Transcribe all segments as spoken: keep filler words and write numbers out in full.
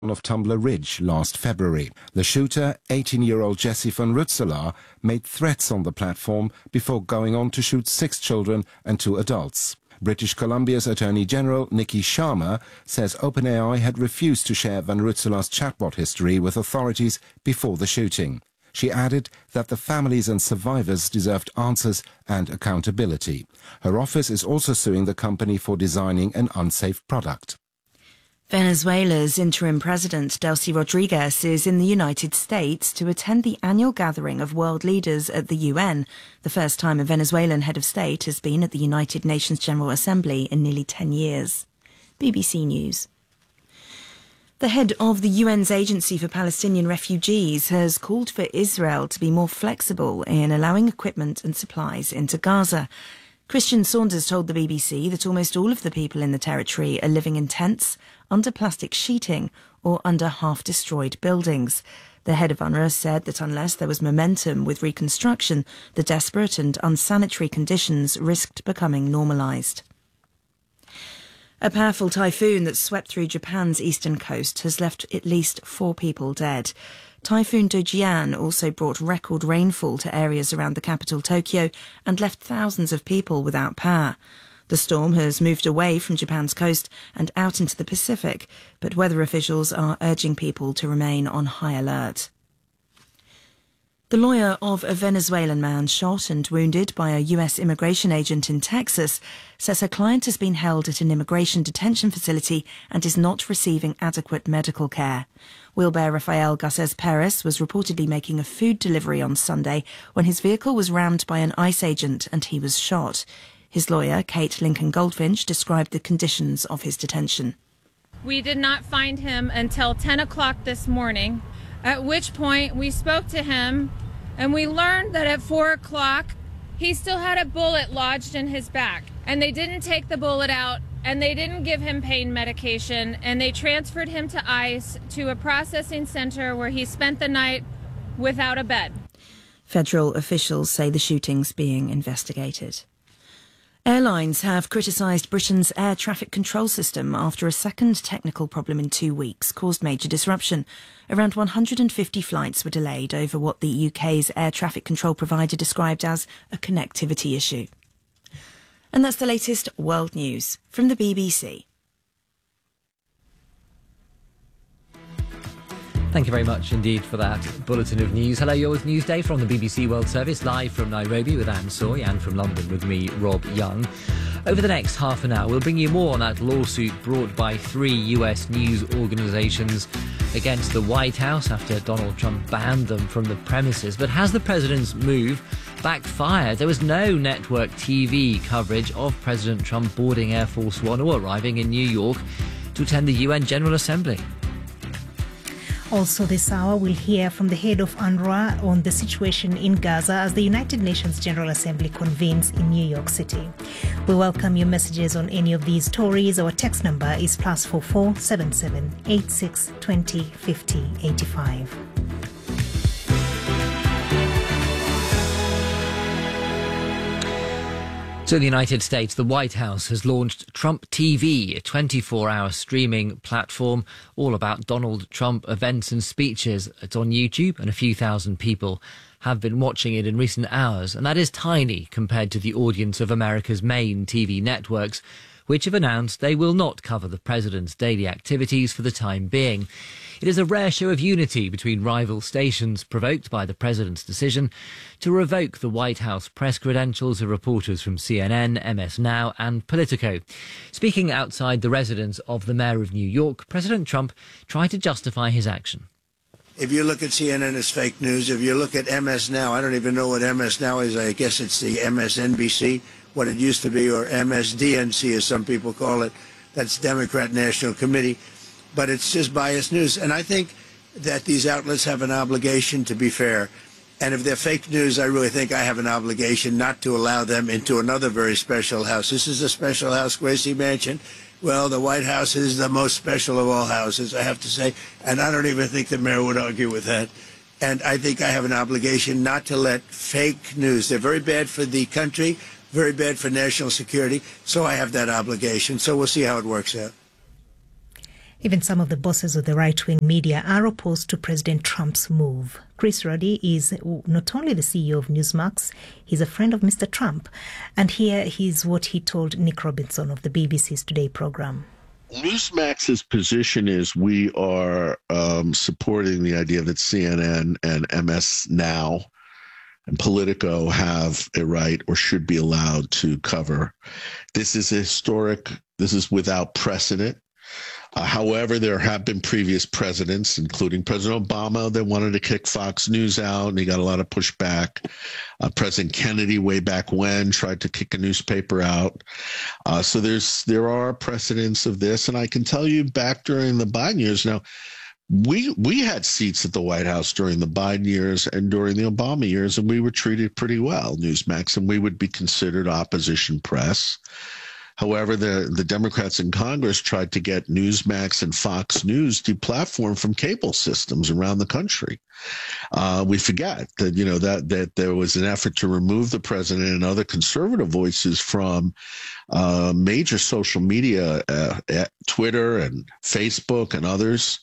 of Tumbler Ridge last February. The shooter, eighteen-year-old Jesse van Rutselaar, made threats on the platform before going on to shoot six children and two adults. British Columbia's Attorney General Nikki Sharma says OpenAI had refused to share van Rutselaar's chatbot history with authorities before the shooting. She added that the families and survivors deserved answers and accountability. Her office is also suing the company for designing an unsafe product. Venezuela's interim president, Delcy Rodriguez, is in the United States to attend the annual gathering of world leaders at the U N, the first time a Venezuelan head of state has been at the United Nations General Assembly in nearly ten years. B B C News. The head of the U N's Agency for Palestinian Refugees has called for Israel to be more flexible in allowing equipment and supplies into Gaza. Christian Saunders told the B B C that almost all of the people in the territory are living in tents, under plastic sheeting or under half-destroyed buildings. The head of UNRWA said that unless there was momentum with reconstruction, the desperate and unsanitary conditions risked becoming normalised. A powerful typhoon that swept through Japan's eastern coast has left at least four people dead. Typhoon Dojian also brought record rainfall to areas around the capital Tokyo and left thousands of people without power. The storm has moved away from Japan's coast and out into the Pacific, but weather officials are urging people to remain on high alert. The lawyer of a Venezuelan man shot and wounded by a U S immigration agent in Texas says her client has been held at an immigration detention facility and is not receiving adequate medical care. Wilber Rafael Garces Perez was reportedly making a food delivery on Sunday when his vehicle was rammed by an ICE agent and he was shot. His lawyer, Kate Lincoln Goldfinch, described the conditions of his detention. We did not find him until ten o'clock this morning, at which point we spoke to him and we learned that at four o'clock he still had a bullet lodged in his back. And they didn't take the bullet out and they didn't give him pain medication and they transferred him to ICE to a processing center where he spent the night without a bed. Federal officials say the shooting's being investigated. Airlines have criticised Britain's air traffic control system after a second technical problem in two weeks caused major disruption. Around one hundred fifty flights were delayed over what the U K's air traffic control provider described as a connectivity issue. And that's the latest world news from the B B C. Thank you very much indeed for that bulletin of news. Hello, you're with Newsday from the B B C World Service, live from Nairobi with Anne Soy and from London with me, Rob Young. Over the next half an hour, we'll bring you more on that lawsuit brought by three U S news organisations against the White House after Donald Trump banned them from the premises. But has the president's move backfired? There was no network T V coverage of President Trump boarding Air Force One or arriving in New York to attend the U N General Assembly. Also this hour, we'll hear from the head of UNRWA on the situation in Gaza as the United Nations General Assembly convenes in New York City. We welcome your messages on any of these stories. Our text number is plus four four seven seven eight six twenty fifty eighty five. So in the United States, the White House has launched Trump T V, a twenty-four hour streaming platform all about Donald Trump events and speeches. It's on YouTube and a few thousand people have been watching it in recent hours. And that is tiny compared to the audience of America's main T V networks, which have announced they will not cover the president's daily activities for the time being. It is a rare show of unity between rival stations provoked by the president's decision to revoke the White House press credentials of reporters from C N N, M S Now and Politico. Speaking outside the residence of the mayor of New York, President Trump tried to justify his action. If you look at C N N as fake news, if you look at M S Now, I don't even know what M S Now is. I guess it's the M S N B C, what it used to be, or M S D N C as some people call it. That's Democrat National Committee. But it's just biased news. And I think that these outlets have an obligation to be fair. And if they're fake news, I really think I have an obligation not to allow them into another very special house. This is a special house, Gracie Mansion. Well, the White House is the most special of all houses, I have to say. And I don't even think the mayor would argue with that. And I think I have an obligation not to let fake news, they're very bad for the country, very bad for national security. So I have that obligation. So we'll see how it works out. Even some of the bosses of the right-wing media are opposed to President Trump's move. Chris Roddy is not only the C E O of Newsmax, he's a friend of Mister Trump. And here is what he told Nick Robinson of the B B C's Today programme. Newsmax's position is we are um, supporting the idea that C N N and M S Now and Politico have a right or should be allowed to cover. This is a historic, this is without precedent. Uh, however, there have been previous presidents, including President Obama, that wanted to kick Fox News out, and he got a lot of pushback. Uh, President Kennedy, way back when, tried to kick a newspaper out. Uh, so there's there are precedents of this, and I can tell you back during the Biden years now, we we had seats at the White House during the Biden years and during the Obama years, and we were treated pretty well, Newsmax, and we would be considered opposition press. However, the, the Democrats in Congress tried to get Newsmax and Fox News deplatformed from cable systems around the country. Uh, we forget that, you know, that, that there was an effort to remove the president and other conservative voices from uh, major social media, uh, Twitter and Facebook and others.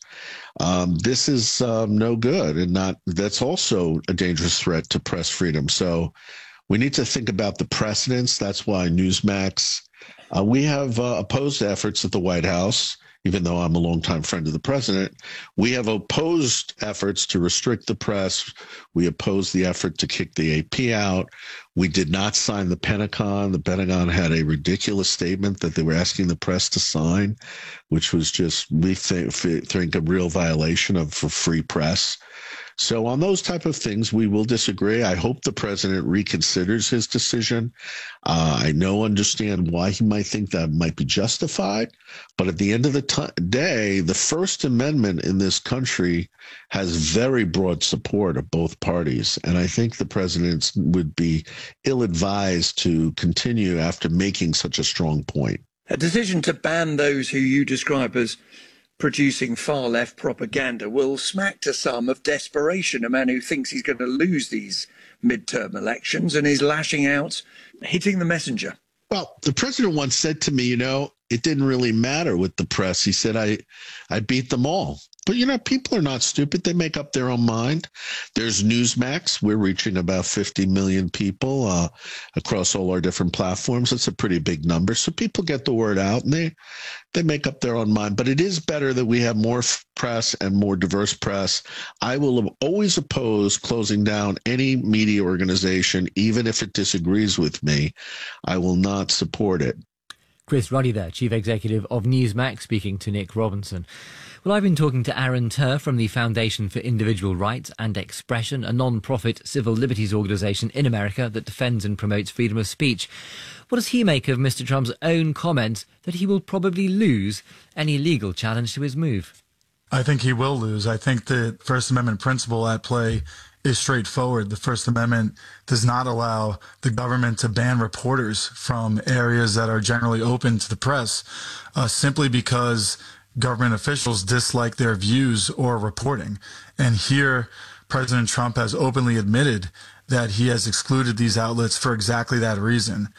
Um, this is um, no good, and not that's also a dangerous threat to press freedom. So we need to think about the precedents. That's why Newsmax. Uh, we have uh, opposed efforts at the White House, even though I'm a longtime friend of the president. We have opposed efforts to restrict the press. We opposed the effort to kick the A P out. We did not sign the Pentagon. The Pentagon had a ridiculous statement that they were asking the press to sign, which was just, we think, think a real violation of for free press. So on those type of things, we will disagree. I hope the president reconsiders his decision. Uh, I know, understand why he might think that might be justified. But at the end of the t- day, the First Amendment in this country has very broad support of both parties. And I think the president would be ill-advised to continue after making such a strong point. A decision to ban those who you describe as producing far-left propaganda will smack to some of desperation, a man who thinks he's going to lose these midterm elections and is lashing out, hitting the messenger. Well, the president once said to me, you know, it didn't really matter with the press. He said, I, I beat them all. But, you know, people are not stupid. They make up their own mind. There's Newsmax. We're reaching about fifty million people uh, across all our different platforms. It's a pretty big number. So people get the word out, and they, they make up their own mind. But it is better that we have more press and more diverse press. I will always oppose closing down any media organization, even if it disagrees with me. I will not support it. Chris Roddy there, Chief Executive of Newsmax, speaking to Nick Robinson. Well, I've been talking to Aaron Turr from the Foundation for Individual Rights and Expression, a non-profit civil liberties organisation in America that defends and promotes freedom of speech. What does he make of Mister Trump's own comments that he will probably lose any legal challenge to his move? I think he will lose. I think the First Amendment principle at play is straightforward. The First Amendment does not allow the government to ban reporters from areas that are generally open to the press uh, simply because government officials dislike their views or reporting. And here, President Trump has openly admitted that he has excluded these outlets for exactly that reason.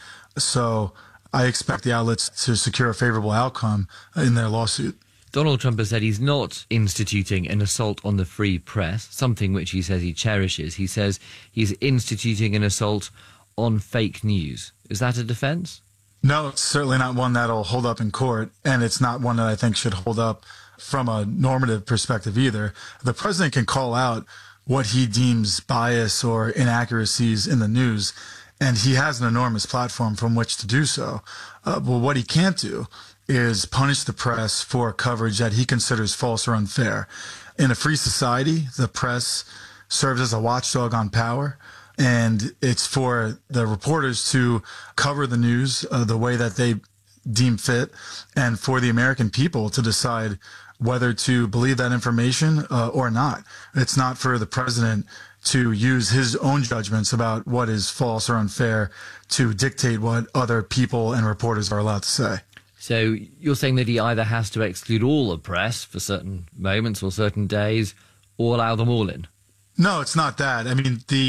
So I expect the outlets to secure a favorable outcome in their lawsuit. Donald Trump has said he's not instituting an assault on the free press, something which he says he cherishes. He says he's instituting an assault on fake news. Is that a defense? No, it's certainly not one that'll hold up in court, and it's not one that I think should hold up from a normative perspective either. The president can call out what he deems bias or inaccuracies in the news, and he has an enormous platform from which to do so. Uh, but what he can't do is punish the press for coverage that he considers false or unfair. In a free society, the press serves as a watchdog on power, and it's for the reporters to cover the news uh, the way that they deem fit, and for the American people to decide whether to believe that information uh, or not. It's not for the president to use his own judgments about what is false or unfair to dictate what other people and reporters are allowed to say. So you're saying that he either has to exclude all the press for certain moments or certain days, or allow them all in? No, it's not that. I mean, the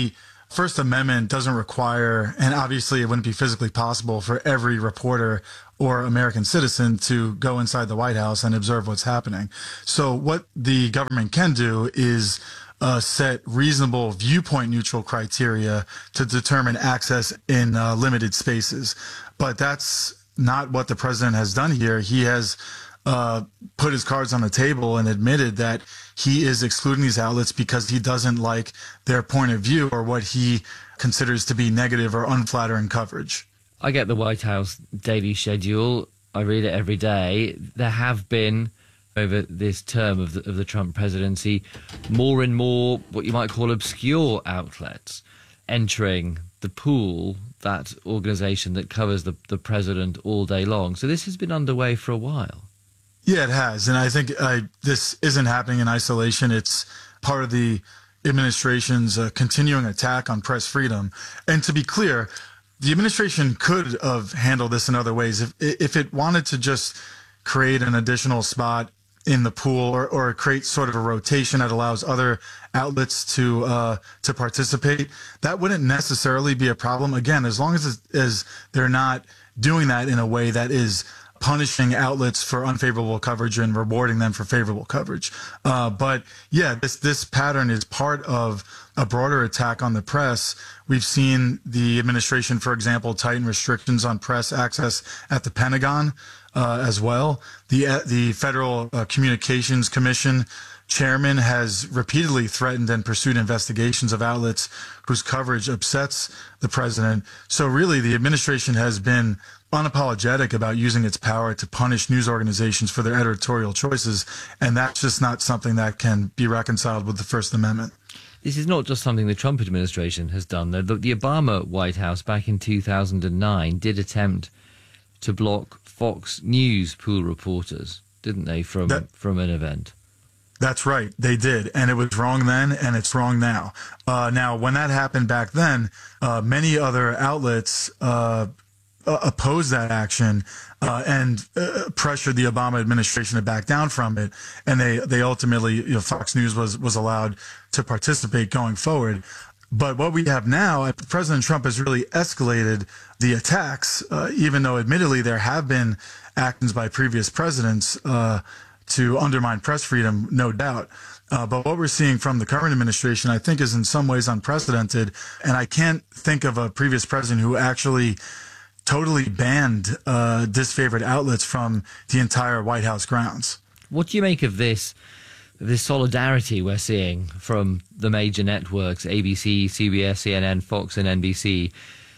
First Amendment doesn't require, and obviously it wouldn't be physically possible for every reporter or American citizen to go inside the White House and observe what's happening. So what the government can do is uh, set reasonable viewpoint neutral criteria to determine access in uh, limited spaces. But that's not what the president has done here. He has uh, put his cards on the table and admitted that he is excluding these outlets because he doesn't like their point of view or what he considers to be negative or unflattering coverage. I get the White House daily schedule. I read it every day. There have been, over this term of the, of the Trump presidency, more and more what you might call obscure outlets entering the pool, that organization that covers the, the president all day long. So this has been underway for a while. Yeah, it has. And I think uh, this isn't happening in isolation. It's part of the administration's uh, continuing attack on press freedom. And to be clear, the administration could have handled this in other ways. If, if it wanted to just create an additional spot in the pool or, or create sort of a rotation that allows other outlets to uh, to participate, that wouldn't necessarily be a problem. Again, as long as, as they're not doing that in a way that is punishing outlets for unfavorable coverage and rewarding them for favorable coverage. Uh, but yeah, this this pattern is part of a broader attack on the press. We've seen the administration, for example, tighten restrictions on press access at the Pentagon uh, as well. The uh, the Federal uh, Communications Commission chairman has repeatedly threatened and pursued investigations of outlets whose coverage upsets the president. So really, the administration has been unapologetic about using its power to punish news organizations for their editorial choices, and that's just not something that can be reconciled with the First Amendment. This is not just something the Trump administration has done. The, the Obama White House back in two thousand nine did attempt to block Fox News pool reporters, didn't they, from that, from an event? That's right. They did. And it was wrong then, and it's wrong now. Uh, now, when that happened back then, uh, many other outlets uh, uh, opposed that action uh, and uh, pressured the Obama administration to back down from it. And they, they ultimately, you know, Fox News was, was allowed to participate going forward. But what we have now, President Trump has really escalated the attacks, uh, even though admittedly there have been actions by previous presidents uh, to undermine press freedom, no doubt. Uh, but what we're seeing from the current administration, I think, is in some ways unprecedented. And I can't think of a previous president who actually totally banned uh, disfavored outlets from the entire White House grounds. What do you make of this? This solidarity we're seeing from the major networks, A B C, C B S, C N N, Fox and N B C,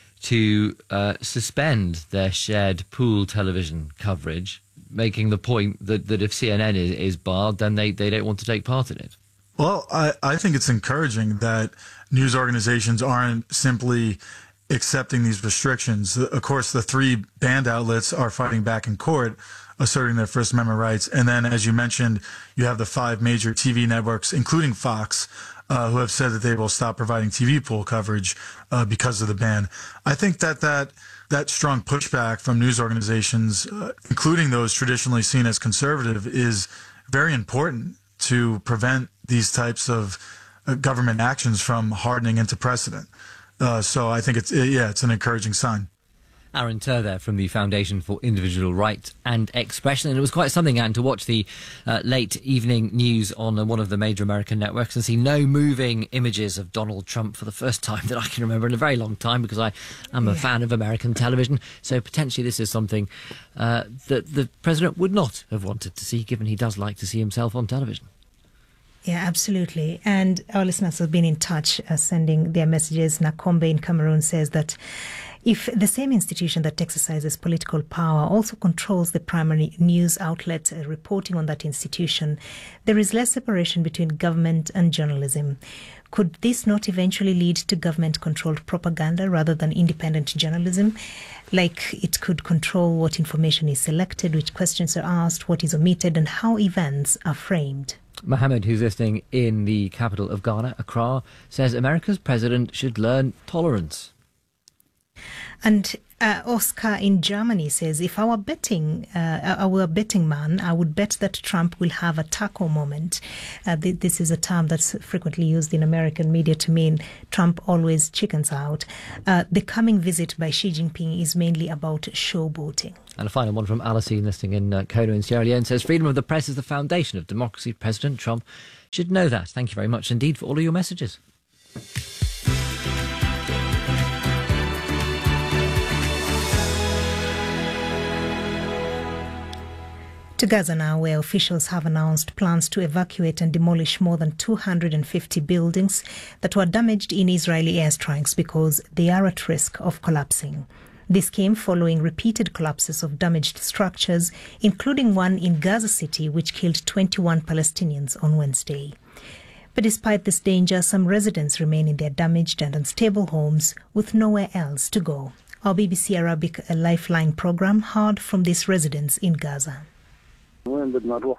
to uh, suspend their shared pool television coverage, making the point that, that if C N N is, is barred, then they, they don't want to take part in it. Well, I, I think it's encouraging that news organizations aren't simply accepting these restrictions. Of course, the three banned outlets are fighting back in court, asserting their First Amendment rights. And then, as you mentioned, you have the five major T V networks, including Fox, uh, who have said that they will stop providing T V pool coverage uh, because of the ban. I think that that, that strong pushback from news organizations, uh, including those traditionally seen as conservative, is very important to prevent these types of uh, government actions from hardening into precedent. Uh, so I think it's, yeah, it's an encouraging sign. Aaron Turr there from the Foundation for Individual Rights and Expression. And it was quite something, Anne, to watch the uh, late evening news on uh, one of the major American networks and see no moving images of Donald Trump for the first time that I can remember in a very long time, because I am a yeah. fan of American television. So potentially this is something uh, that the president would not have wanted to see, given he does like to see himself on television. Yeah, absolutely. And our listeners have been in touch, uh, sending their messages. Nakombe in Cameroon says that if the same institution that exercises political power also controls the primary news outlet uh, reporting on that institution, there is less separation between government and journalism. Could this not eventually lead to government-controlled propaganda rather than independent journalism? Like it could control what information is selected, which questions are asked, what is omitted, and how events are framed. Mohammed, who's listening in the capital of Ghana, Accra, says America's president should learn tolerance. And uh, Oscar in Germany says, if I were betting, uh, I were a betting man, I would bet that Trump will have a taco moment. Uh, th- this is a term that's frequently used in American media to mean Trump always chickens out. Uh, the coming visit by Xi Jinping is mainly about showboating. And a final one from Alicine, listening in uh, Kona in Sierra Leone, says, freedom of the press is the foundation of democracy. President Trump should know that. Thank you very much indeed for all of your messages. To Gaza now, where officials have announced plans to evacuate and demolish more than two hundred fifty buildings that were damaged in Israeli airstrikes because they are at risk of collapsing. This came following repeated collapses of damaged structures, including one in Gaza City, which killed twenty-one Palestinians on Wednesday. But despite this danger, some residents remain in their damaged and unstable homes with nowhere else to go. Our B B C Arabic Lifeline program heard from these residents in Gaza. Where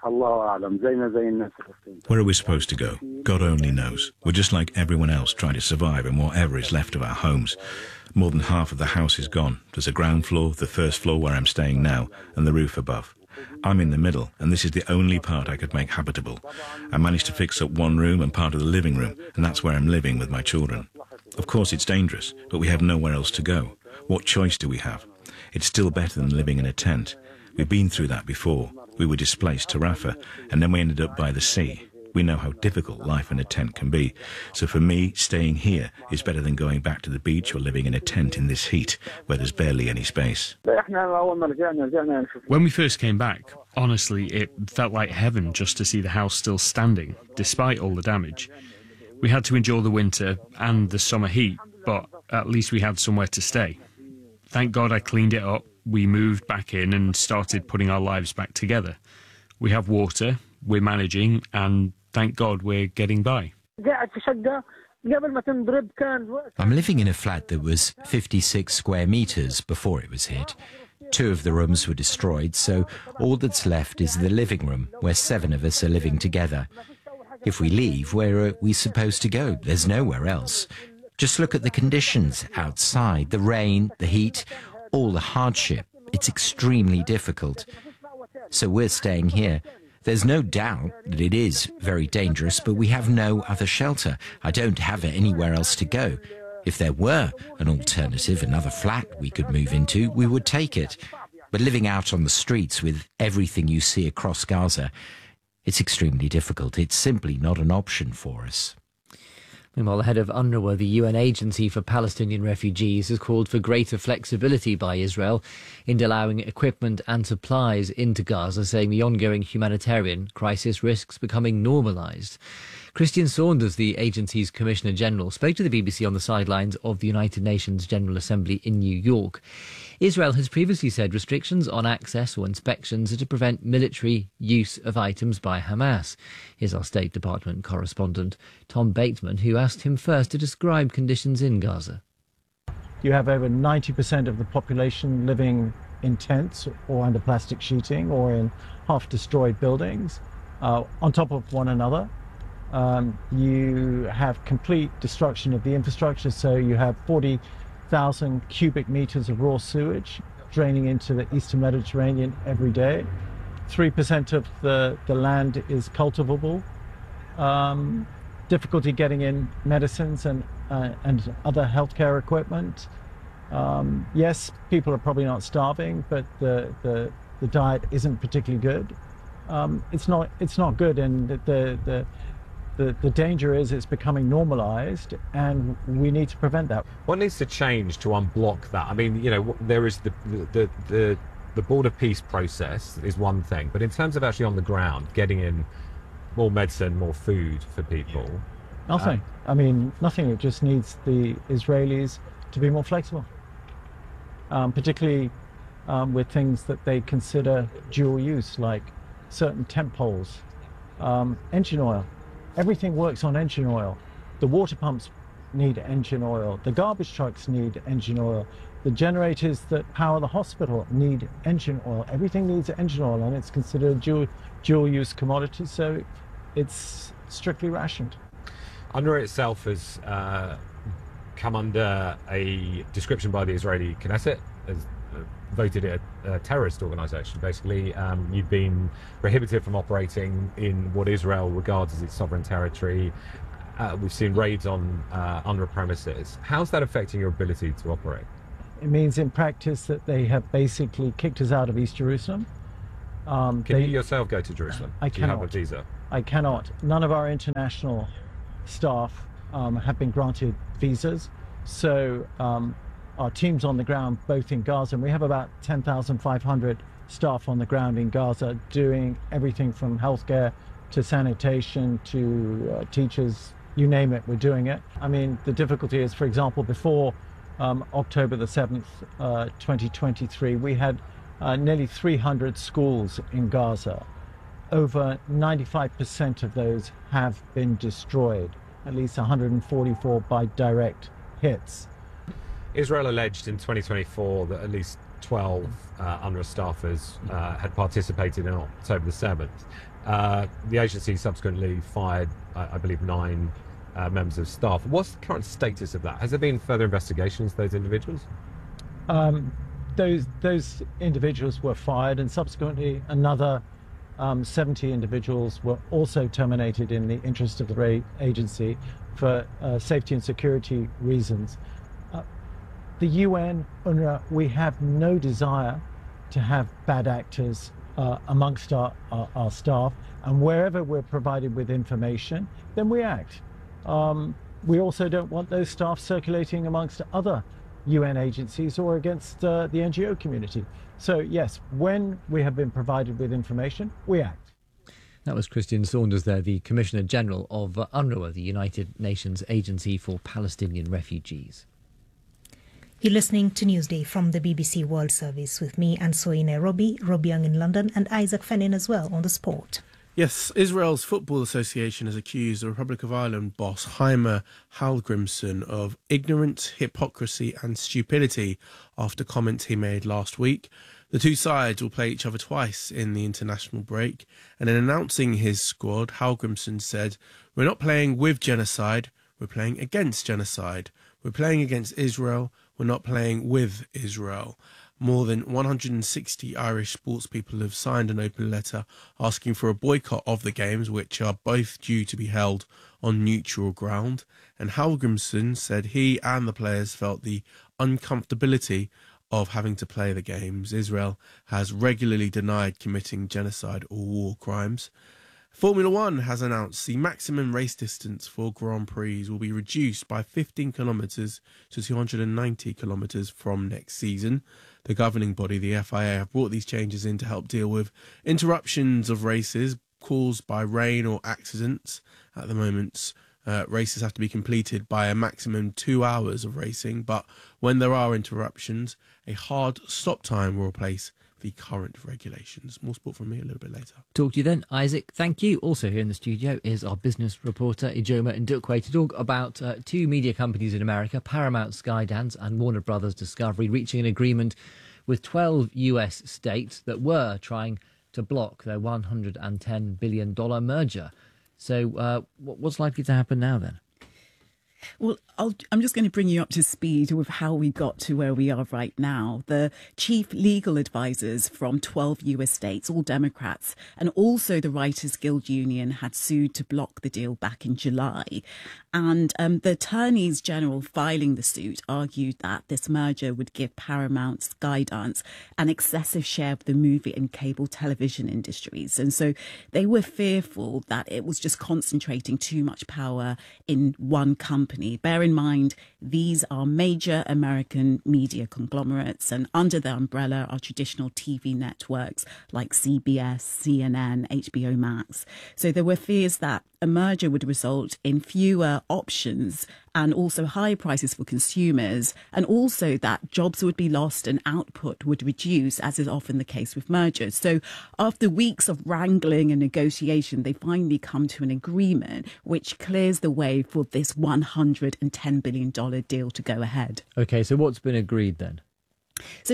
are we supposed to go? God only knows. We're just like everyone else trying to survive in whatever is left of our homes. More than half of the house is gone. There's a ground floor, the first floor where I'm staying now, and the roof above. I'm in the middle, and this is the only part I could make habitable. I managed to fix up one room and part of the living room, and that's where I'm living with my children. Of course it's dangerous, but we have nowhere else to go. What choice do we have? It's still better than living in a tent. We've been through that before. We were displaced to Rafah, and then we ended up by the sea. We know how difficult life in a tent can be. So for me, staying here is better than going back to the beach or living in a tent in this heat, where there's barely any space. When we first came back, honestly, it felt like heaven just to see the house still standing, despite all the damage. We had to endure the winter and the summer heat, but at least we had somewhere to stay. Thank God I cleaned it up. We moved back in and started putting our lives back together. We have water, we're managing, and thank God we're getting by. I'm living in a flat that was fifty-six square metres before it was hit. Two of the rooms were destroyed, so all that's left is the living room, where seven of us are living together. If we leave, where are we supposed to go? There's nowhere else. Just look at the conditions outside, the rain, the heat, all the hardship. It's extremely difficult. So we're staying here. There's no doubt that it is very dangerous, but we have no other shelter. I don't have anywhere else to go. If there were an alternative, another flat we could move into, we would take it. But living out on the streets with everything you see across Gaza, it's extremely difficult. It's simply not an option for us. Meanwhile, the head of UNRWA, the U N Agency for Palestinian Refugees, has called for greater flexibility by Israel in allowing equipment and supplies into Gaza, saying the ongoing humanitarian crisis risks becoming normalised. Christian Saunders, the agency's Commissioner General, spoke to the B B C on the sidelines of the United Nations General Assembly in New York. Israel has previously said restrictions on access or inspections are to prevent military use of items by Hamas. Here's our State Department correspondent, Tom Bateman, who asked him first to describe conditions in Gaza. You have over ninety percent of the population living in tents or under plastic sheeting or in half-destroyed buildings uh, on top of one another. Um, you have complete destruction of the infrastructure, so you have forty thousand cubic meters of raw sewage draining into the eastern Mediterranean every day. three percent of the, the land is cultivable. Um, difficulty getting in medicines and, uh, and other healthcare equipment. Um, yes, people are probably not starving, but the, the, the diet isn't particularly good. Um, it's not it's not good, and the, the, the The, the danger is it's becoming normalised, and we need to prevent that. What needs to change to unblock that? I mean, you know, there is the the the, the border peace process is one thing, but in terms of actually on the ground, getting in more medicine, more food for people. Nothing. Uh, I mean, nothing. It just needs the Israelis to be more flexible, um, particularly um, with things that they consider dual use, like certain tent poles, um, engine oil. Everything works on engine oil. The water pumps need engine oil. The garbage trucks need engine oil. The generators that power the hospital need engine oil. Everything needs engine oil, and it's considered a dual, dual use commodity, so it's strictly rationed. UNRWA itself has uh, come under a description by the Israeli Knesset as uh, voted it a, a terrorist organisation. Basically, um, you've been prohibited from operating in what Israel regards as its sovereign territory. Uh, we've seen raids on uh, UNRWA premises. How's that affecting your ability to operate? It means in practice that they have basically kicked us out of East Jerusalem. Um, Can they, you yourself go to Jerusalem? I Do cannot. you have a visa? I cannot. None of our international staff um, have been granted visas. So um, our teams on the ground, both in Gaza, and we have about ten thousand five hundred staff on the ground in Gaza doing everything from healthcare to sanitation to uh, teachers, you name it, we're doing it. I mean, the difficulty is, for example, before um, October the seventh, uh, twenty twenty-three, we had uh, nearly three hundred schools in Gaza. Over ninety-five percent of those have been destroyed, at least one hundred forty-four by direct hits. Israel alleged in twenty twenty-four that at least twelve uh, UNRWA staffers uh, had participated in October the seventh. Uh, the agency subsequently fired, I, I believe, nine uh, members of staff. What's the current status of that? Has there been further investigations of those individuals? Um, those those individuals were fired, and subsequently another um, seventy individuals were also terminated in the interest of the agency for uh, safety and security reasons. Uh, the U N, UNRWA, we have no desire to have bad actors uh, amongst our, our, our staff, and wherever we're provided with information, then we act. Um, we also don't want those staff circulating amongst other U N agencies or against uh, the N G O community. So yes, when we have been provided with information, we act. That was Christian Saunders there, the Commissioner General of uh, UNRWA, the United Nations Agency for Palestinian Refugees. You're listening to Newsday from the B B C World Service with me, Ansoy Nairobi, Rob Young in London, and Isaac Fennin as well on the sport. Yes, Israel's Football Association has accused the Republic of Ireland boss Heimer Hallgrimsson of ignorance, hypocrisy and stupidity after comments he made last week. The two sides will play each other twice in the international break, and in announcing his squad, Hallgrimsson said, "We're not playing with genocide, we're playing against genocide. We're playing against Israel, we're not playing with Israel." More than one hundred sixty Irish sports people have signed an open letter asking for a boycott of the games, which are both due to be held on neutral ground. And Hallgrimsson said he and the players felt the uncomfortability of having to play the games. Israel has regularly denied committing genocide or war crimes. Formula One has announced the maximum race distance for Grand Prix will be reduced by fifteen kilometres to two hundred ninety kilometres from next season. The governing body, the F I A, have brought these changes in to help deal with interruptions of races caused by rain or accidents. At the moment, uh, races have to be completed by a maximum two hours of racing, but when there are interruptions, a hard stop time will replace the current regulations. More sport from me a little bit later. Talk to you then, Isaac. Thank you. Also here in the studio is our business reporter, Ijoma Ndukwe, to talk about uh, two media companies in America, Paramount Skydance and Warner Brothers Discovery, reaching an agreement with twelve U S states that were trying to block their one hundred ten billion dollars merger. So uh, what's likely to happen now then? Well, I'll, I'm just going to bring you up to speed with how we got to where we are right now. The chief legal advisors from twelve U S states, all Democrats, and also the Writers Guild Union had sued to block the deal back in July. And um, the attorneys general filing the suit argued that this merger would give Paramount Skydance an excessive share of the movie and cable television industries. And so they were fearful that it was just concentrating too much power in one company. Bear in mind, these are major American media conglomerates, and under their umbrella are traditional T V networks like C B S, C N N, H B O Max. So there were fears that a merger would result in fewer options and also higher prices for consumers, and also that jobs would be lost and output would reduce, as is often the case with mergers. So after weeks of wrangling and negotiation, they finally come to an agreement which clears the way for this one hundred ten billion dollars deal to go ahead. OK, so what's been agreed then? So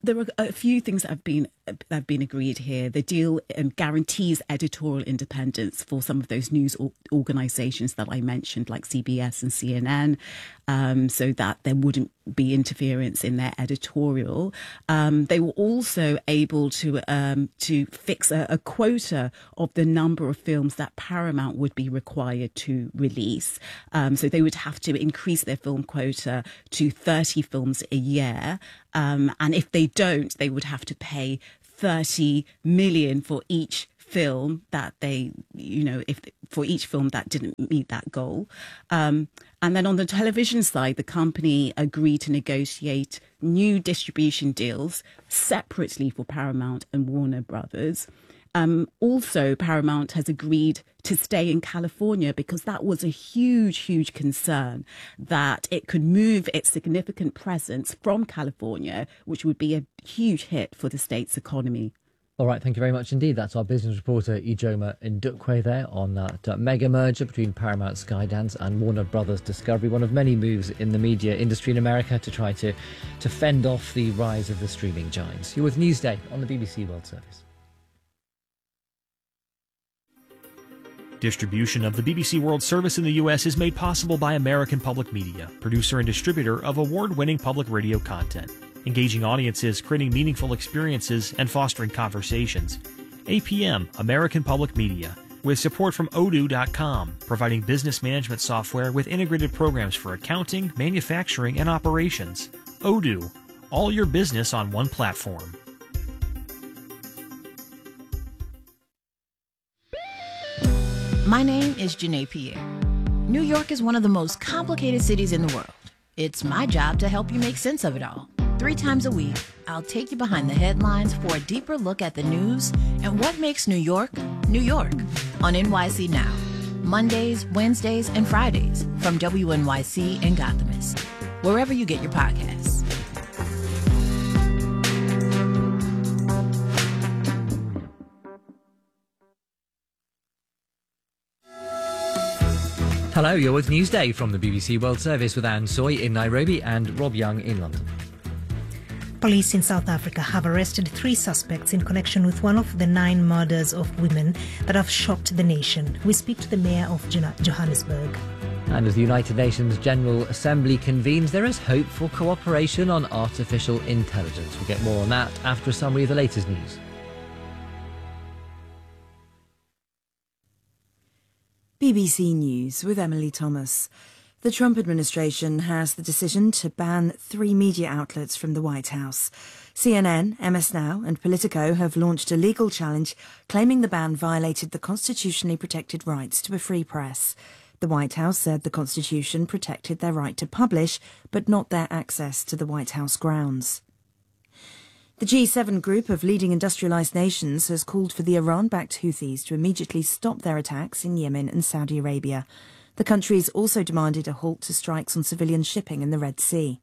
there are a few things that have been that have been agreed here. The deal um, guarantees editorial independence for some of those news or- organisations that I mentioned, like C B S and C N N, um, so that there wouldn't be interference in their editorial. Um, they were also able to um, to fix a, a quota of the number of films that Paramount would be required to release. Um, so they would have to increase their film quota to thirty films a year. Um, and if they don't, they would have to pay thirty million for each film that they, you know, if for each film that didn't meet that goal. Um, and then on the television side, the company agreed to negotiate new distribution deals separately for Paramount and Warner Brothers. Um, also, Paramount has agreed to stay in California because that was a huge, huge concern that it could move its significant presence from California, which would be a huge hit for the state's economy. All right, thank you very much indeed. That's our business reporter Ijoma Ndukwe there on that uh, mega merger between Paramount Skydance and Warner Brothers Discovery, one of many moves in the media industry in America to try to, to fend off the rise of the streaming giants. You're with Newsday on the B B C World Service. Distribution of the B B C World Service in the U S is made possible by American Public Media, producer and distributor of award-winning public radio content, engaging audiences, creating meaningful experiences, and fostering conversations. A P M, American Public Media, with support from Odoo dot com, providing business management software with integrated programs for accounting, manufacturing, and operations. Odoo, all your business on one platform. My name is Janae Pierre. New York is one of the most complicated cities in the world. It's my job to help you make sense of it all. Three times a week, I'll take you behind the headlines for a deeper look at the news and what makes New York, New York, on N Y C Now. Mondays, Wednesdays, and Fridays from W N Y C and Gothamist. Wherever you get your podcasts. Hello, you're with Newsday from the B B C World Service with Anne Soy in Nairobi and Rob Young in London. Police in South Africa have arrested three suspects in connection with one of the nine murders of women that have shocked the nation. We speak to the mayor of Johannesburg. And as the United Nations General Assembly convenes, there is hope for cooperation on artificial intelligence. We'll get more on that after a summary of the latest news. B B C News with Emily Thomas. The Trump administration has the decision to ban three media outlets from the White House. C N N, M S Now and Politico have launched a legal challenge claiming the ban violated the constitutionally protected rights to a free press. The White House said the Constitution protected their right to publish, but not their access to the White House grounds. The G seven group of leading industrialised nations has called for the Iran-backed Houthis to immediately stop their attacks in Yemen and Saudi Arabia. The countries also demanded a halt to strikes on civilian shipping in the Red Sea.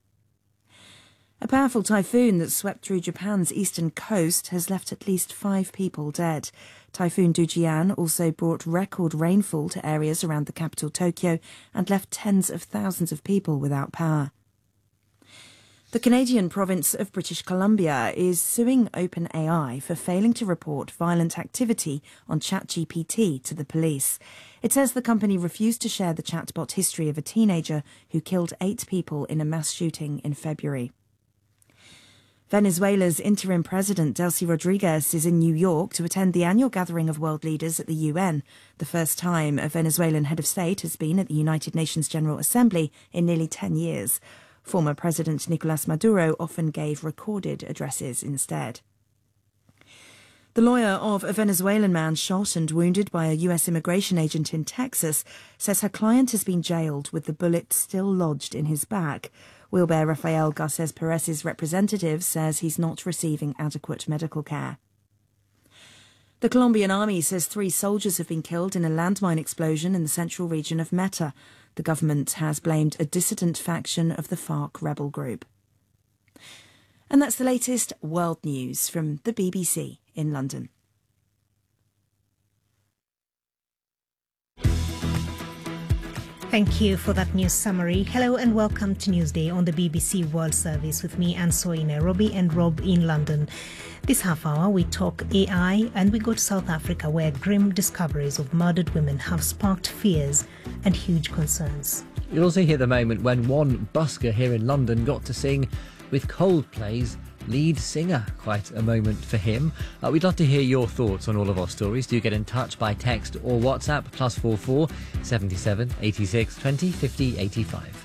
A powerful typhoon that swept through Japan's eastern coast has left at least five people dead. Typhoon Dujian also brought record rainfall to areas around the capital Tokyo and left tens of thousands of people without power. The Canadian province of British Columbia is suing OpenAI for failing to report violent activity on ChatGPT to the police. It says the company refused to share the chatbot history of a teenager who killed eight people in a mass shooting in February. Venezuela's interim president, Delcy Rodriguez, is in New York to attend the annual gathering of world leaders at the U N, the first time a Venezuelan head of state has been at the United Nations General Assembly in nearly ten years. Former President Nicolás Maduro often gave recorded addresses instead. The lawyer of a Venezuelan man shot and wounded by a U S immigration agent in Texas says her client has been jailed with the bullet still lodged in his back. Wilber Rafael Garces Perez's representative says he's not receiving adequate medical care. The Colombian army says three soldiers have been killed in a landmine explosion in the central region of Meta. The government has blamed a dissident faction of the FARC rebel group. And that's the latest world news from the B B C in London. Thank you for that news summary. Hello and welcome to Newsday on the B B C World Service with me, Anso in Nairobi and Rob in London. This half hour we talk A I and we go to South Africa, where grim discoveries of murdered women have sparked fears and huge concerns. You'll also hear the moment when one busker here in London got to sing with Coldplay's lead singer. Quite a moment for him. Uh, we'd love to hear your thoughts on all of our stories. Do get in touch by text or WhatsApp, plus four four seventy-seven eighty-six twenty fifty eighty-five.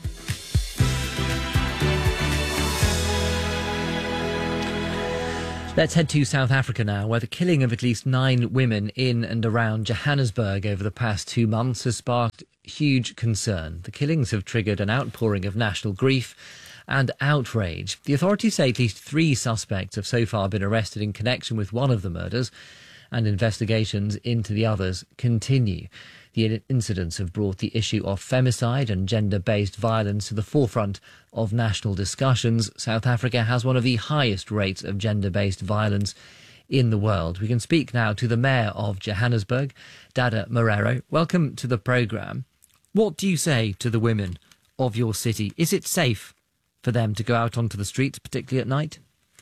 Let's head to South Africa now, where the killing of at least nine women in and around Johannesburg over the past two months has sparked huge concern. The killings have triggered an outpouring of national grief and outrage. The authorities say at least three suspects have so far been arrested in connection with one of the murders, and investigations into the others continue. The incidents have brought the issue of femicide and gender-based violence to the forefront of national discussions. South Africa has one of the highest rates of gender-based violence in the world. We can speak now to the Mayor of Johannesburg, Dada Marero. Welcome to the programme. What do you say to the women of your city? Is it safe for them to go out onto the streets, particularly at night?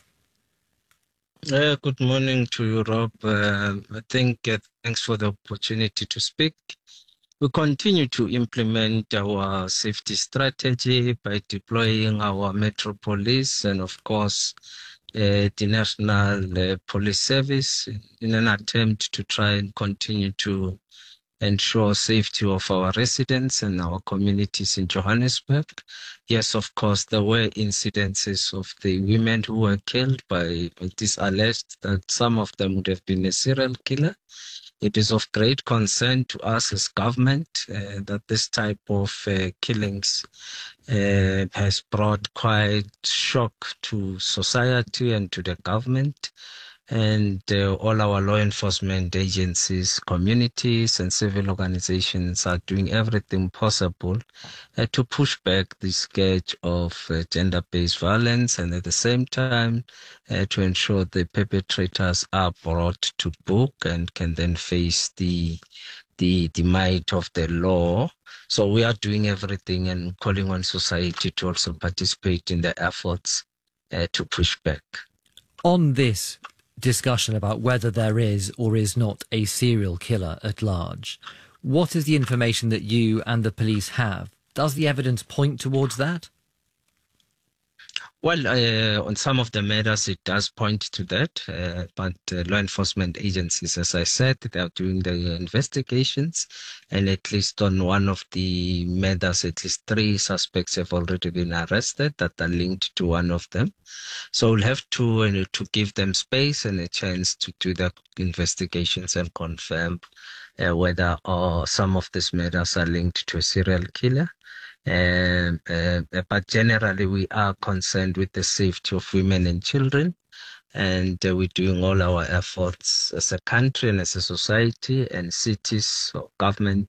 Uh, good morning to you, Rob. Uh, I think uh, thanks for the opportunity to speak. We continue to implement our safety strategy by deploying our Metro Police and, of course, uh, the National uh, Police Service in an attempt to try and continue to ensure safety of our residents and our communities in Johannesburg. Yes, of course, there were incidences of the women who were killed by, it is alleged that some of them would have been a serial killer. It is of great concern to us as government uh, that this type of uh, killings uh, has brought quite shock to society and to the government. And uh, all our law enforcement agencies, communities and civil organizations are doing everything possible uh, to push back the scourge of uh, gender-based violence, and at the same time uh, to ensure the perpetrators are brought to book and can then face the, the, the might of the law. So we are doing everything and calling on society to also participate in the efforts uh, to push back. On this discussion about whether there is or is not a serial killer at large, what is the information that you and the police have? Does the evidence point towards that? Well, uh, on some of the matters, it does point to that, uh, but uh, law enforcement agencies, as I said, they are doing the investigations, and at least on one of the matters, at least three suspects have already been arrested that are linked to one of them. So we'll have to uh, to give them space and a chance to do the investigations and confirm uh, whether uh, some of these matters are linked to a serial killer. Uh, uh, but generally, we are concerned with the safety of women and children, and uh, we're doing all our efforts as a country and as a society and cities or government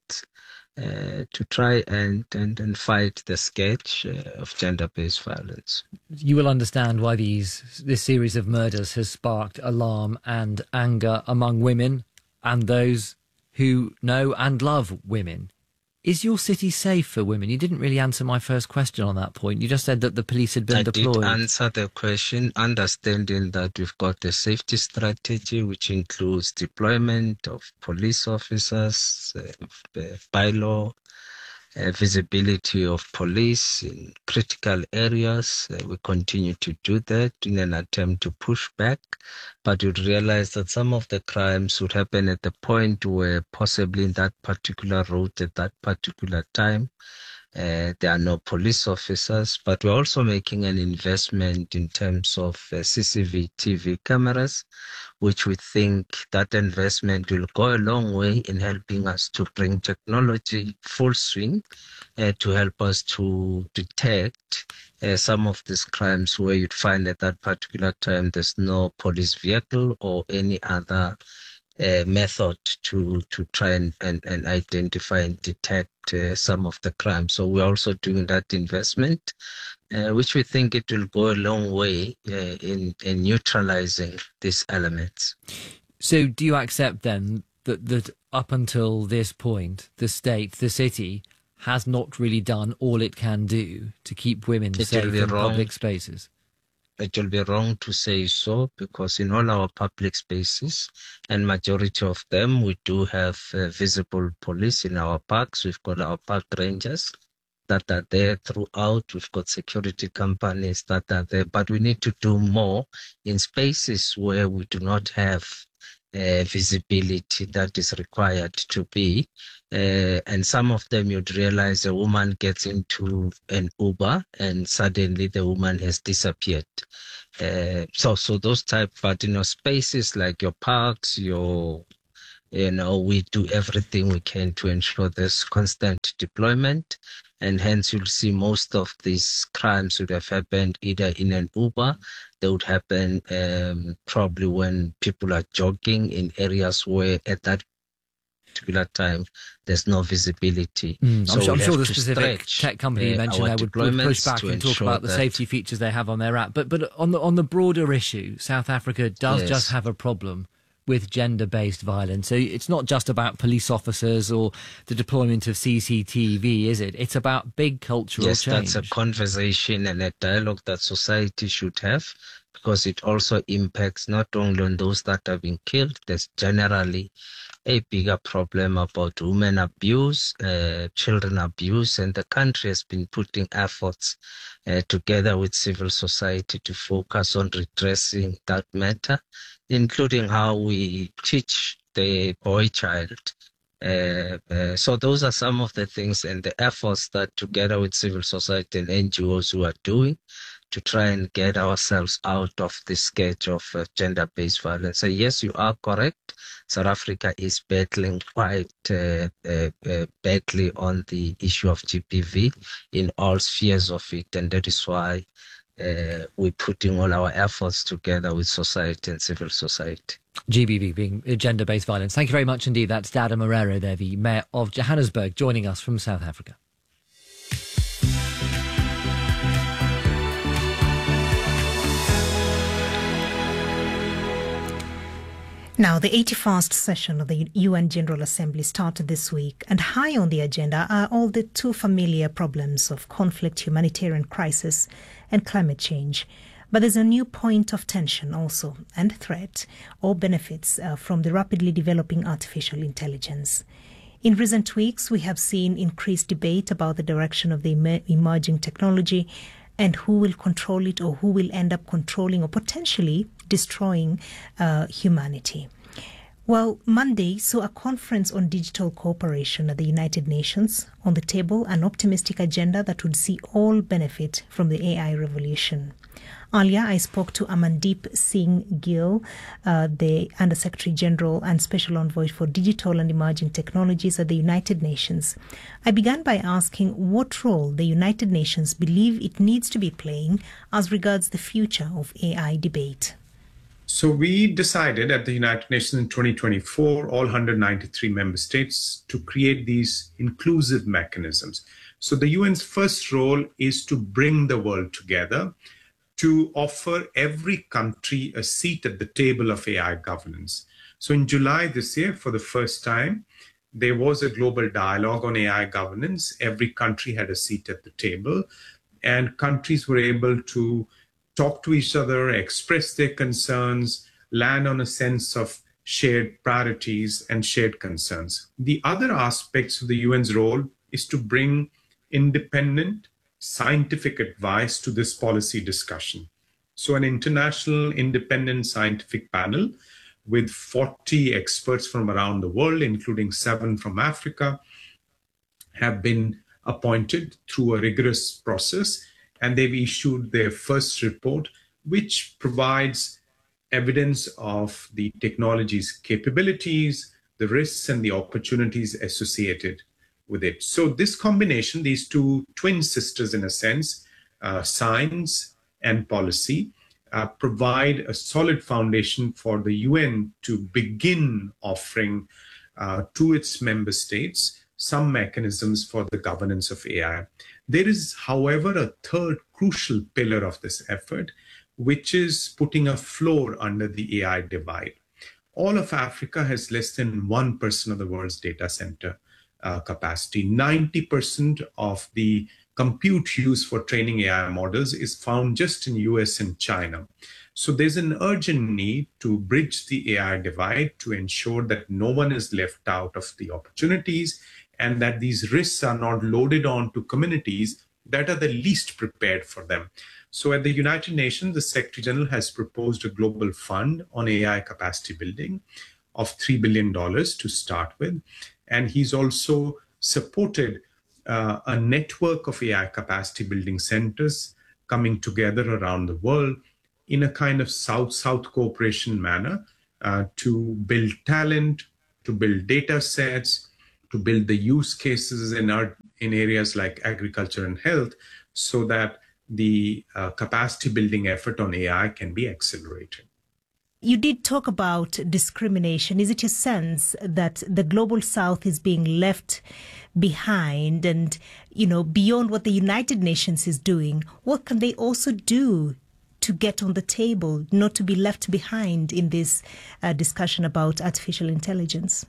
uh, to try and, and, and fight the scourge uh, of gender-based violence. You will understand why these this series of murders has sparked alarm and anger among women and those who know and love women. Is your city safe for women? You didn't really answer my first question on that point. You just said that the police had been I deployed. I did answer the question, understanding that we've got a safety strategy which includes deployment of police officers, uh, bylaw, uh, visibility of police in critical areas. Uh, we continue to do that in an attempt to push back, but you'd realize that some of the crimes would happen at the point where possibly in that particular route at that particular time, Uh, there are no police officers, but we're also making an investment in terms of uh, C C T V cameras, which we think that investment will go a long way in helping us to bring technology full swing uh, to help us to detect uh, some of these crimes where you'd find at that particular time there's no police vehicle or any other Uh, method to to try and, and, and identify and detect uh, some of the crimes. So we're also doing that investment, uh, which we think it will go a long way uh, in, in neutralizing these elements. So do you accept then that, that up until this point, the state, the city, has not really done all it can do to keep women It safe will be in wrong. public spaces? It will be wrong to say so, because in all our public spaces, and majority of them, we do have uh, visible police in our parks. We've got our park rangers that are there throughout. We've got security companies that are there, but we need to do more in spaces where we do not have uh, visibility that is required to be. Uh, and some of them you'd realize a woman gets into an Uber and suddenly the woman has disappeared. Uh, so, so those type, but you know, spaces like your parks, your, you know, we do everything we can to ensure there's constant deployment, and hence you'll see most of these crimes would have happened either in an Uber. They would happen um, probably when people are jogging in areas where at that particular time there's no visibility. Mm, so I'm sure, I'm sure the to specific stretch, tech company you uh, mentioned our there would, would push deployments back to and talk ensure about the that- safety features they have on their app. But but on the on the broader issue, South Africa does Yes. just have a problem with gender-based violence. So it's not just about police officers or the deployment of C C T V, is it? It's about big cultural Yes, change. that's a conversation and a dialogue that society should have, because it also impacts not only on those that have been killed, there's generally a bigger problem about women abuse, uh, children abuse, and the country has been putting efforts uh, together with civil society to focus on redressing that matter, including how we teach the boy child. Uh, uh, so those are some of the things and the efforts that together with civil society and N G Os who are doing to try and get ourselves out of the sketch of uh, gender-based violence. So yes, you are correct. South Africa is battling quite uh, uh, uh, badly on the issue of G B V in all spheres of it, and that is why uh, we're putting all our efforts together with society and civil society. G B V being gender-based violence. Thank you very much indeed. That's Dada Marero there, the Mayor of Johannesburg, joining us from South Africa. Now, the eighty-first session of the U N General Assembly started this week, and high on the agenda are all the too familiar problems of conflict, humanitarian crisis, and climate change. But there's a new point of tension also, and threat, or benefits uh, from the rapidly developing artificial intelligence. In recent weeks, we have seen increased debate about the direction of the emer- emerging technology and who will control it, or who will end up controlling or potentially destroying uh, humanity. Well, Monday saw a conference on digital cooperation at the United Nations. On the table, an optimistic agenda that would see all benefit from the A I revolution. Earlier, I spoke to Amandeep Singh Gill, uh, the Under-Secretary General and Special Envoy for Digital and Emerging Technologies at the United Nations. I began by asking what role the United Nations believe it needs to be playing as regards the future of A I debate. So we decided at the United Nations in twenty twenty-four, all one hundred ninety-three member states, to create these inclusive mechanisms. So the U N's first role is to bring the world together, to offer every country a seat at the table of A I governance. So in July this year, for the first time, there was a global dialogue on A I governance. Every country had a seat at the table, and countries were able to talk to each other, express their concerns, land on a sense of shared priorities and shared concerns. The other aspects of the U N's role is to bring independent scientific advice to this policy discussion. So an international independent scientific panel with forty experts from around the world, including seven from Africa, have been appointed through a rigorous process, and they've issued their first report, which provides evidence of the technology's capabilities, the risks and the opportunities associated with it. So this combination, these two twin sisters in a sense, uh, science and policy, uh, provide a solid foundation for the U N to begin offering uh, to its member states some mechanisms for the governance of A I. There is, however, a third crucial pillar of this effort, which is putting a floor under the A I divide. All of Africa has less than one percent of the world's data center uh, capacity. ninety percent of the compute used for training A I models is found just in U S and China. So there's an urgent need to bridge the A I divide to ensure that no one is left out of the opportunities and that these risks are not loaded on to communities that are the least prepared for them. So at the United Nations, the Secretary General has proposed a global fund on A I capacity building of three billion dollars to start with. And he's also supported uh, a network of A I capacity building centers coming together around the world in a kind of South-South cooperation manner uh, to build talent, to build data sets, to build the use cases in, our, in areas like agriculture and health, so that the uh, capacity building effort on A I can be accelerated. You did talk about discrimination. Is it your sense that the Global South is being left behind and, you know, beyond what the United Nations is doing, what can they also do to get on the table, not to be left behind in this uh, discussion about artificial intelligence?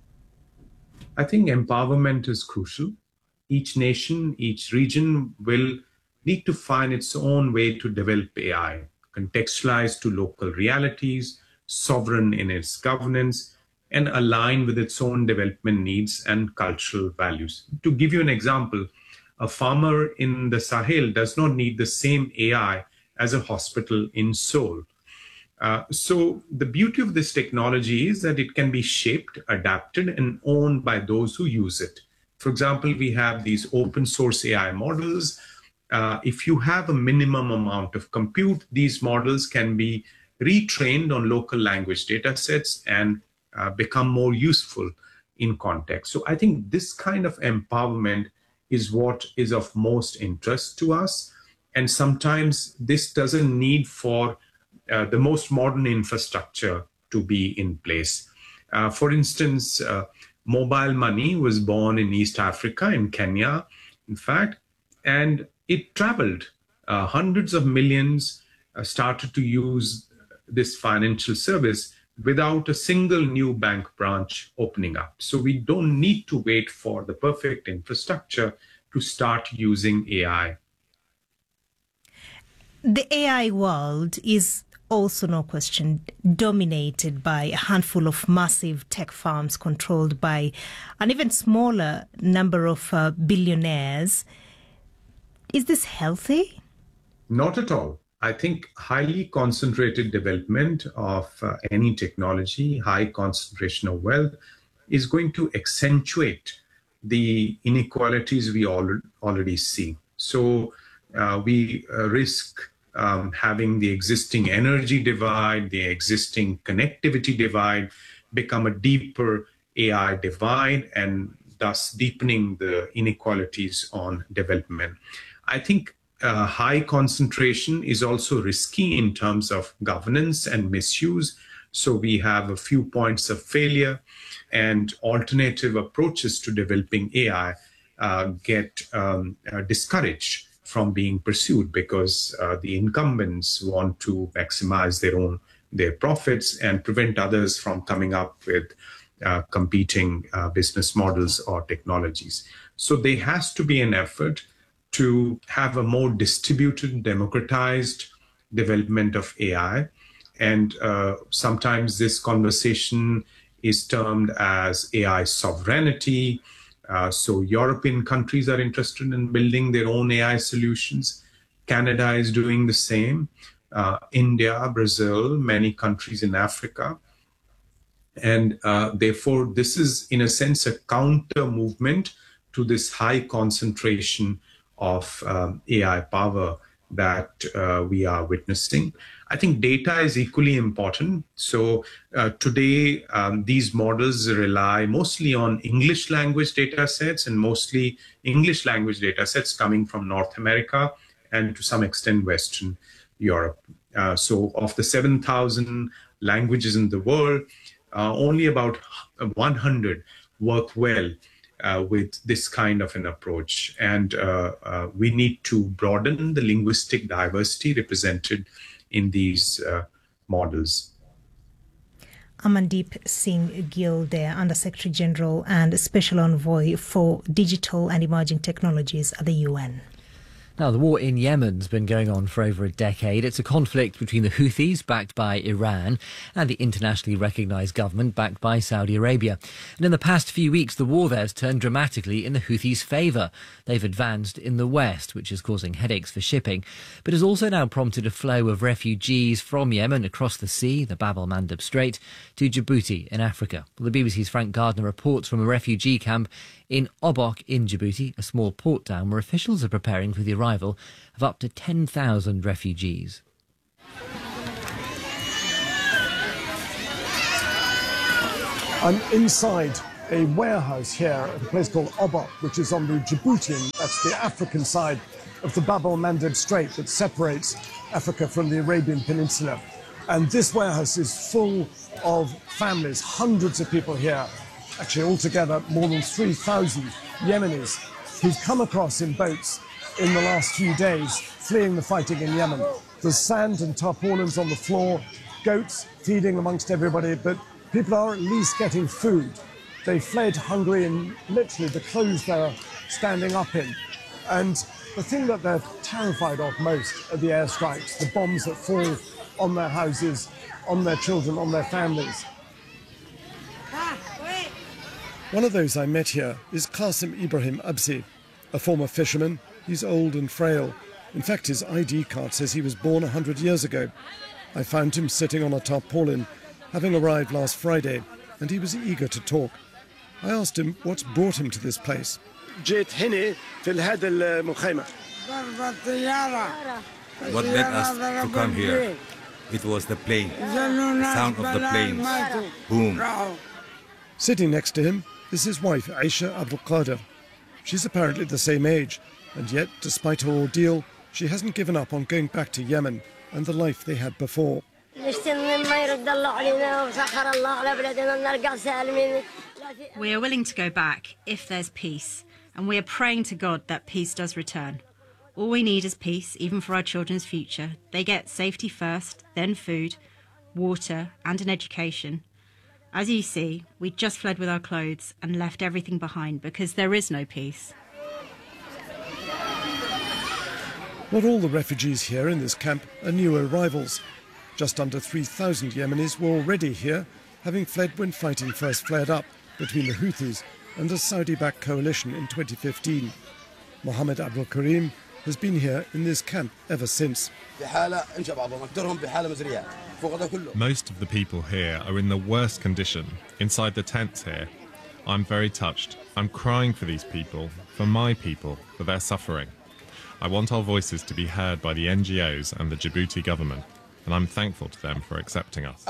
I think empowerment is crucial. Each nation, each region will need to find its own way to develop A I, contextualized to local realities, sovereign in its governance, and aligned with its own development needs and cultural values. To give you an example, a farmer in the Sahel does not need the same A I as a hospital in Seoul. Uh, so the beauty of this technology is that it can be shaped, adapted, and owned by those who use it. For example, we have these open source A I models. Uh, if you have a minimum amount of compute, these models can be retrained on local language data sets and uh, become more useful in context. So I think this kind of empowerment is what is of most interest to us. And sometimes this doesn't need for uh, the most modern infrastructure to be in place. Uh, for instance, uh, mobile money was born in East Africa, in Kenya, in fact, and it traveled. Uh, hundreds of millions uh, started to use this financial service without a single new bank branch opening up. So we don't need to wait for the perfect infrastructure to start using A I. The A I world is also, no question, dominated by a handful of massive tech firms controlled by an even smaller number of uh, billionaires. Is this healthy? Not at all. I think highly concentrated development of uh, any technology, high concentration of wealth, is going to accentuate the inequalities we all, already see. So uh, we uh, risk um, having the existing energy divide, the existing connectivity divide, become a deeper A I divide, and thus deepening the inequalities on development. I think uh, high concentration is also risky in terms of governance and misuse. So we have a few points of failure, and alternative approaches to developing A I uh, get um, uh, discouraged from being pursued because uh, the incumbents want to maximize their own their profits and prevent others from coming up with uh, competing uh, business models or technologies. So there has to be an effort to have a more distributed, democratized development of A I. And uh, sometimes this conversation is termed as A I sovereignty. Uh, so European countries are interested in building their own A I solutions. Canada is doing the same. Uh, India, Brazil, many countries in Africa. And uh, therefore, this is, in a sense, a counter movement to this high concentration of um, A I power that uh, we are witnessing. I think data is equally important. So uh, today, um, these models rely mostly on English language data sets, and mostly English language data sets coming from North America and to some extent Western Europe. Uh, so of the seven thousand languages in the world, uh, only about one hundred work well Uh, with this kind of an approach. And uh, uh, we need to broaden the linguistic diversity represented in these uh, models. Amandeep Singh Gill there, Under-Secretary General and Special Envoy for Digital and Emerging Technologies at the U N. Now, the war in Yemen's been going on for over a decade. It's a conflict between the Houthis, backed by Iran, and the internationally recognised government, backed by Saudi Arabia. And in the past few weeks, the war there has turned dramatically in the Houthis' favour. They've advanced in the west, which is causing headaches for shipping, but has also now prompted a flow of refugees from Yemen across the sea, the Bab el-Mandeb Strait, to Djibouti in Africa. Well, the B B C's Frank Gardner reports from a refugee camp in Obok in Djibouti, a small port town where officials are preparing for the arrival of up to ten thousand refugees. I'm inside a warehouse here at a place called Obok, which is on the Djiboutian, that's the African side of the Bab el-Mandeb Strait that separates Africa from the Arabian Peninsula. And this warehouse is full of families, hundreds of people here. Actually, altogether, more than three thousand Yemenis who've come across in boats in the last few days, fleeing the fighting in Yemen. There's sand and tarpaulins on the floor, goats feeding amongst everybody, but people are at least getting food. They fled Hungary and literally the clothes they're standing up in. And the thing that they're terrified of most are the airstrikes, the bombs that fall on their houses, on their children, on their families. One of those I met here is Qasim Ibrahim Absi, a former fisherman. He's old and frail. In fact, his I D card says he was born a hundred years ago. I found him sitting on a tarpaulin, having arrived last Friday, and he was eager to talk. I asked him what's brought him to this place. What led us to come here? It was the plane, the sound of the planes. Boom. Sitting next to him is his wife, Aisha Abdul Qadir. She's apparently the same age, and yet, despite her ordeal, she hasn't given up on going back to Yemen and the life they had before. We are willing to go back if there's peace, and we are praying to God that peace does return. All we need is peace, even for our children's future. They get safety first, then food, water, and an education. As you see, we just fled with our clothes and left everything behind because there is no peace. Not all the refugees here in this camp are new arrivals. Just under three thousand Yemenis were already here, having fled when fighting first flared up between the Houthis and the Saudi-backed coalition in twenty fifteen. Mohammed Abdul Karim has been here in this camp ever since. Most of the people here are in the worst condition, inside the tents here. I'm very touched. I'm crying for these people, for my people, for their suffering. I want our voices to be heard by the N G Os and the Djibouti government, and I'm thankful to them for accepting us.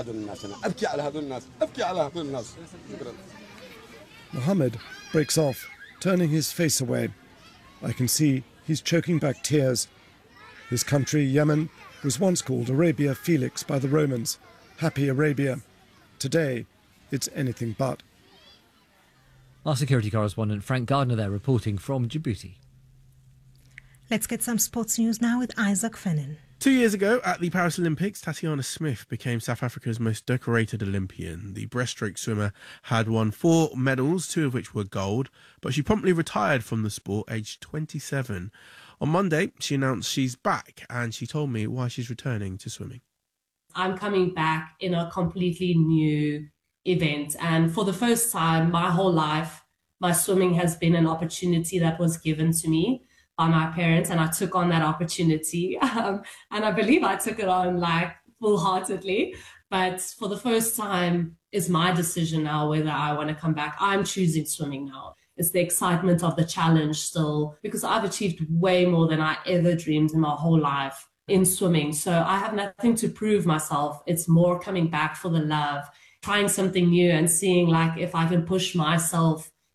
Mohammed breaks off, turning his face away. I can see he's choking back tears. His country, Yemen, was once called Arabia Felix by the Romans, Happy Arabia. Today, it's anything but. Our security correspondent Frank Gardner there reporting from Djibouti. Let's get some sports news now with Isaac Fennin. Two years ago at the Paris Olympics, Tatiana Smith became South Africa's most decorated Olympian. The breaststroke swimmer had won four medals, two of which were gold, but she promptly retired from the sport aged twenty-seven. On Monday, she announced she's back, and she told me why she's returning to swimming. I'm coming back in a completely new event, and for the first time, my whole life, my swimming has been an opportunity that was given to me by my parents, and I took on that opportunity. Um, and I believe I took it on like full-heartedly. But for the first time, it's my decision now whether I want to come back. I'm choosing swimming now. It's the excitement of the challenge still, because I've achieved way more than I ever dreamed in my whole life in swimming. So I have nothing to prove myself. It's more coming back for the love, trying something new and seeing like if I can push myself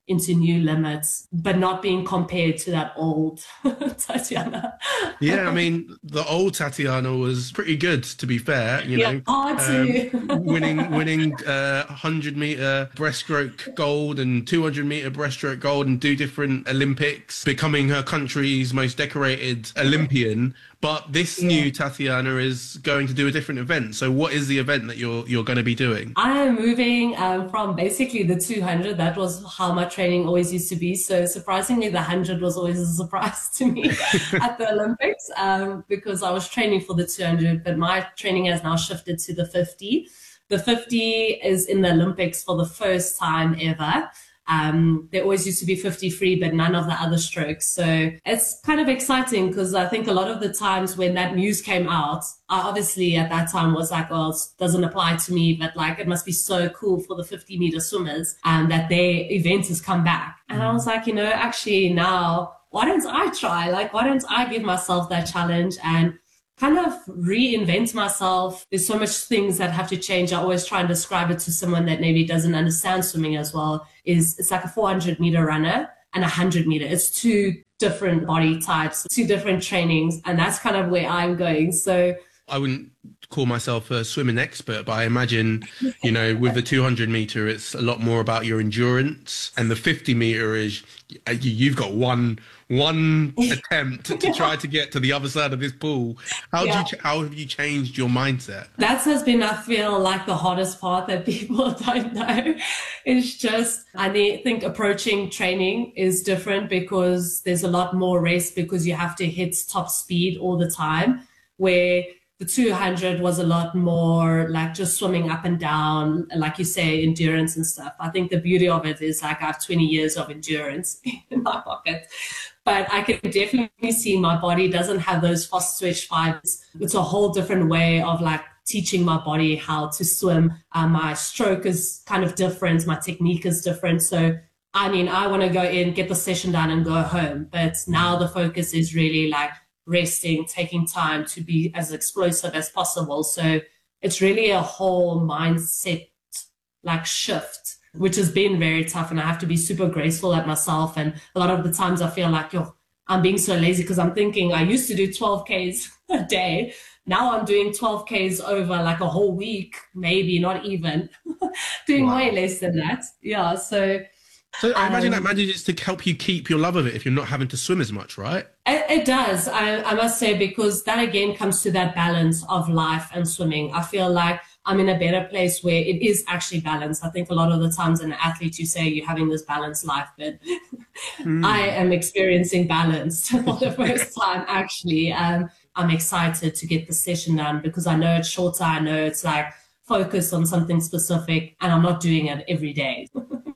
into new limits, but not being compared to that old Tatiana. Yeah, I mean, the old Tatiana was pretty good, to be fair. You yeah, know, hard to. um, winning winning uh, one hundred meter breaststroke gold and two hundred meter breaststroke gold and two different Olympics, becoming her country's most decorated Olympian. But this yeah. new Tatiana is going to do a different event. So what is the event that you're you're going to be doing? I am moving um, from basically the two hundred. That was how my training always used to be. So surprisingly, the one hundred was always a surprise to me at the Olympics um, because I was training for the two hundred. But my training has now shifted to the fifty. The fifty is in the Olympics for the first time ever. Um, there always used to be fifty free, but none of the other strokes. So it's kind of exciting because I think a lot of the times when that news came out, I obviously at that time was like, well, it doesn't apply to me, but like it must be so cool for the fifty meter swimmers and that their event has come back. And I was like, you know, actually now, why don't I try? Like, why don't I give myself that challenge and kind of reinvent myself? There's so much things that have to change. I always try and describe it to someone that maybe doesn't understand swimming as well. Is it's like a four hundred meter runner and a one hundred meter. It's two different body types, two different trainings, and that's kind of where I'm going. So I wouldn't call myself a swimming expert, but I imagine, you know, with the two hundred meter, it's a lot more about your endurance, and the fifty meter is you've got one one attempt to try to get to the other side of this pool. How yeah. do you how have you changed your mindset? That has been, I feel, like the hardest part that people don't know. It's just, I think approaching training is different because there's a lot more race because you have to hit top speed all the time, where the two hundred was a lot more like just swimming up and down, like you say, endurance and stuff. I think the beauty of it is like I have twenty years of endurance in my pocket. But I can definitely see my body doesn't have those fast twitch fibers. It's a whole different way of like teaching my body how to swim. Uh, my stroke is kind of different. My technique is different. So, I mean, I want to go in, get the session done and go home. But now the focus is really like resting, taking time to be as explosive as possible. So it's really a whole mindset like shift, which has been very tough. And I have to be super graceful at myself. And a lot of the times I feel like, yo, I'm being so lazy because I'm thinking I used to do twelve Ks a day. Now I'm doing twelve Ks over like a whole week, maybe not even doing wow. way less than that. Yeah. So So I imagine um, that manages to help you keep your love of it if you're not having to swim as much, right? It, it does, I, I must say, because that again comes to that balance of life and swimming. I feel like I'm in a better place where it is actually balanced. I think a lot of the times in an athlete, you say you're having this balanced life, but mm. I am experiencing balance for the first time, actually. Um, I'm excited to get the session done because I know it's shorter. I know it's like focused on something specific and I'm not doing it every day.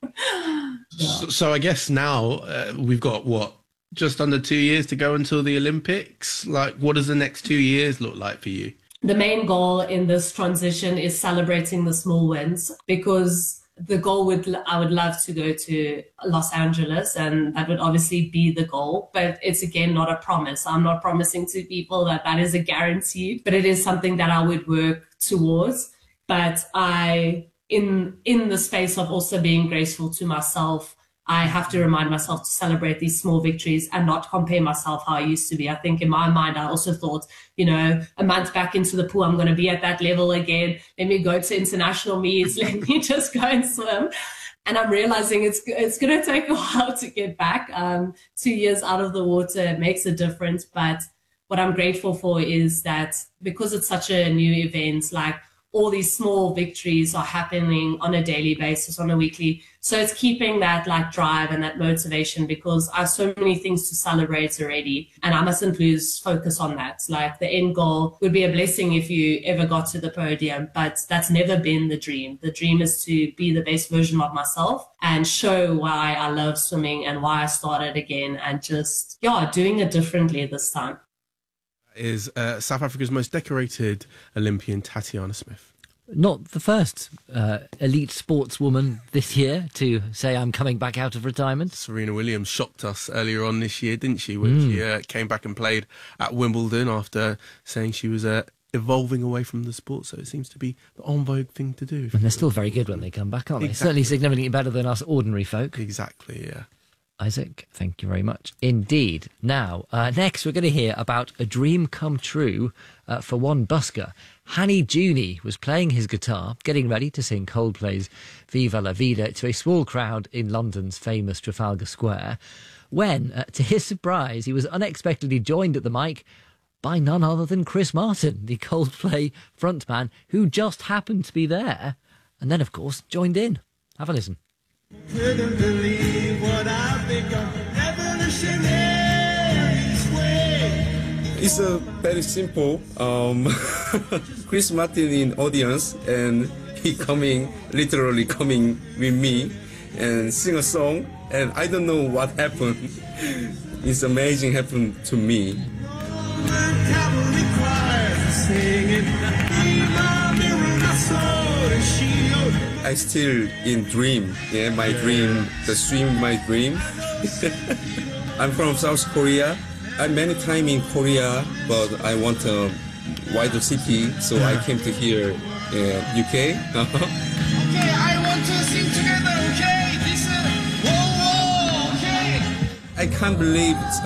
Yeah. So, so I guess now uh, we've got what, just under two years to go until the Olympics. Like, what does the next two years look like for you? The main goal in this transition is celebrating the small wins, because the goal would, I would love to go to Los Angeles, and that would obviously be the goal. But it's again not a promise. I'm not promising to people that that is a guarantee, but it is something that I would work towards. But I, in in the space of also being graceful to myself, I have to remind myself to celebrate these small victories and not compare myself how I used to be. I think in my mind, I also thought, you know, a month back into the pool, I'm going to be at that level again. Let me go to international meets. Let me just go and swim. And I'm realizing it's it's going to take a while to get back. Um, two years out of the water makes a difference. But what I'm grateful for is that because it's such a new event, like, all these small victories are happening on a daily basis, on a weekly. So it's keeping that like drive and that motivation, because I have so many things to celebrate already and I mustn't lose focus on that. Like, the end goal would be a blessing if you ever got to the podium, but that's never been the dream. The dream is to be the best version of myself and show why I love swimming and why I started again, and just, yeah, doing it differently this time. Is uh, South Africa's most decorated Olympian, Tatiana Smith. Not the first uh, elite sportswoman this year to say I'm coming back out of retirement. Serena Williams shocked us earlier on this year, didn't she, when mm. she uh, came back and played at Wimbledon after saying she was uh, evolving away from the sport, so it seems to be the en vogue thing to do. And they're still very good when they come back, aren't they? Exactly. Certainly significantly better than us ordinary folk. Exactly, yeah. Isaac, thank you very much indeed. Now, uh, next we're going to hear about a dream come true uh, for one busker. Hanny Juni was playing his guitar, getting ready to sing Coldplay's Viva la Vida to a small crowd in London's famous Trafalgar Square, when, uh, to his surprise, he was unexpectedly joined at the mic by none other than Chris Martin, the Coldplay frontman, who just happened to be there, and then, of course, joined in. Have a listen. Couldn't believe what I become, revolutionary's way. It's a very simple. Um, Chris Martin in audience, and he coming, literally coming with me, and sing a song, and I don't know what happened. It's amazing happened to me. I still in dream, yeah, my dream, the swim, my dream. I'm from South Korea. I'm many time in Korea, but I want a wider city, so I came to here, uh, U K. Okay, I want to sing together, okay? This is whoa, whoa, okay? I can't believe